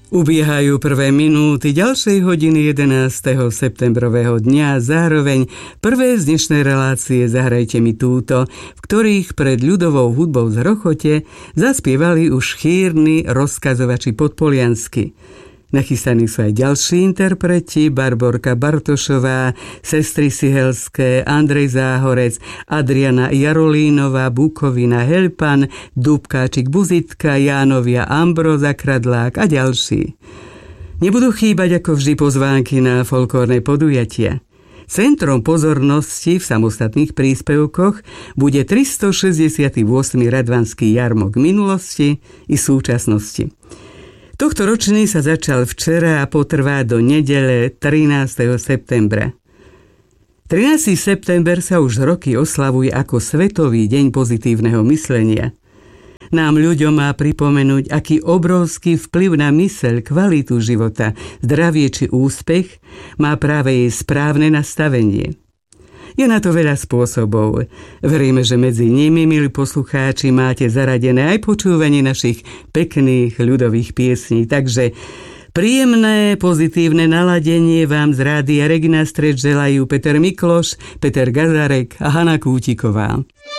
Ubiehajú prvé minúty ďalšej hodiny 11. septembrového dňa, zároveň prvé z dnešnej relácie Zahrajte mi túto, v ktorých pred ľudovou hudbou z Rochote zaspievali už chýrni rozkazovači podpoliansky. Nachystaní sú aj ďalší interpreti, Barborka Bartošová, sestry Sihelské, Andrej Záhorec, Adriana Jarolínová, Bukovina Helpan, Dúbkáčik Buzitka, Jánovia Ambróza Kradlák a ďalší. Nebudú chýbať ako vždy pozvánky na folklórne podujatia. Centrom pozornosti v samostatných príspevkoch bude 368. Radvanský jarmok minulosti i súčasnosti. Tohto ročný sa začal včera a potrvá do nedele 13. septembra. 13. september sa už roky oslavuje ako Svetový deň pozitívneho myslenia. Nám ľuďom má pripomenúť, aký obrovský vplyv na myseľ, kvalitu života, zdravie či úspech má práve jej správne nastavenie. Je na to veľa spôsobov. Veríme, že medzi nimi, milí poslucháči, máte zaradené aj počúvanie našich pekných ľudových piesní. Takže príjemné, pozitívne naladenie vám z Rádia Regina Stred želajú Peter Mikloš, Peter Gazarek a Hana Kútiková.